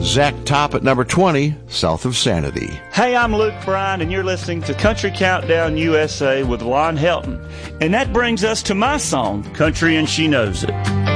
Zach Top at number 20, South of Sanity. Hey, I'm Luke Bryan, and you're listening to Country Countdown USA with Lon Helton. And that brings us to my song, Country and She Knows It.